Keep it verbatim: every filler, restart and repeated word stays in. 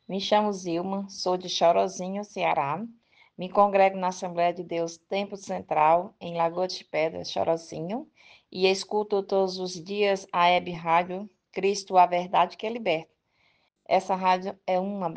Me chamo Zilma, sou de Chorozinho, Ceará. Me congrego na Assembleia de Deus Tempo Central, em Lagoa de Pedras, Chorozinho, e escuto todos os dias a web rádio Cristo, a Verdade que Liberta. Essa rádio é uma